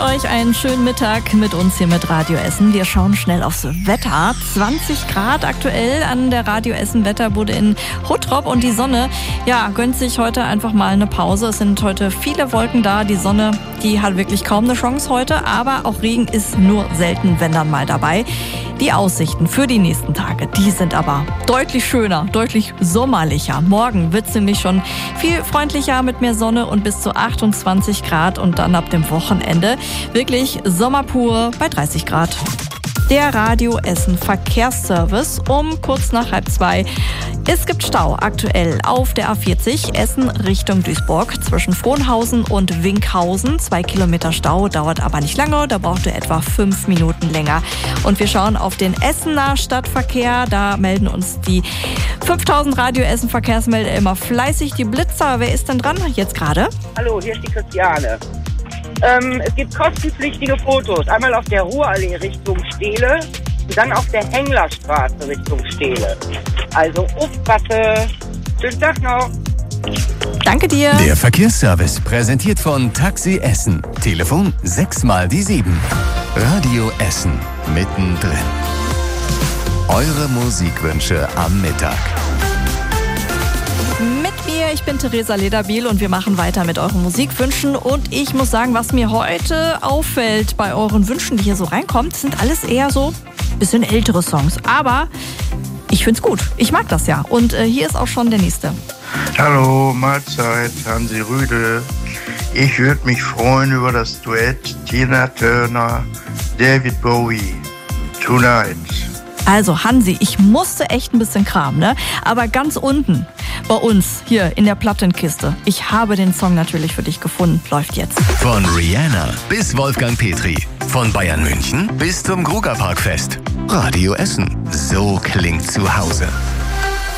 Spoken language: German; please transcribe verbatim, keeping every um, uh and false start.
euch einen schönen Mittag mit uns hier mit Radio Essen. Wir schauen schnell aufs Wetter. zwanzig Grad aktuell an der Radio Essen Wetterbude in Huttrop und die Sonne, ja, gönnt sich heute einfach mal eine Pause. Es sind heute viele Wolken da. Die Sonne, die hat wirklich kaum eine Chance heute, aber auch Regen ist nur selten, wenn dann mal dabei. Die Aussichten für die nächsten Tage, die sind aber deutlich schöner, deutlich sommerlicher. Morgen wird es nämlich schon viel freundlicher mit mehr Sonne und bis zu achtundzwanzig Grad und dann ab dem Wochenende wirklich Sommer pur bei dreißig Grad. Der Radio Essen Verkehrsservice um kurz nach halb zwei. Es gibt Stau aktuell auf der A vierzig Essen Richtung Duisburg zwischen Frohnhausen und Winkhausen. Zwei Kilometer Stau, dauert aber nicht lange, da braucht ihr etwa fünf Minuten länger. Und wir schauen auf den Essener Stadtverkehr. Da melden uns die fünftausend Radio Essen Verkehrsmelder immer fleißig. Die Blitzer, wer ist denn dran jetzt gerade? Hallo, hier ist die Christiane. Ähm, es gibt kostenpflichtige Fotos. Einmal auf der Ruhrallee Richtung Steele und dann auf der Henglerstraße Richtung Steele. Also aufpassen. Schönen Tag noch. Danke dir. Der Verkehrsservice präsentiert von Taxi Essen. Telefon sechs mal die sieben. Radio Essen mittendrin. Eure Musikwünsche am Mittag. Mit mir, ich bin Theresa Lederbiel und wir machen weiter mit euren Musikwünschen. Und ich muss sagen, was mir heute auffällt bei euren Wünschen, die hier so reinkommen, sind alles eher so ein bisschen ältere Songs. Aber ich find's gut. Ich mag das ja. Und äh, hier ist auch schon der nächste. Hallo, Mahlzeit, Hansi Rüdel. Ich würde mich freuen über das Duett Tina Turner, David Bowie, Tonight. Also Hansi, ich musste echt ein bisschen kramen, ne? Aber ganz unten bei uns hier in der Plattenkiste. Ich habe den Song natürlich für dich gefunden. Läuft jetzt. Von Rihanna bis Wolfgang Petri. Von Bayern München bis zum Grugerparkfest. Radio Essen. So klingt zu Hause.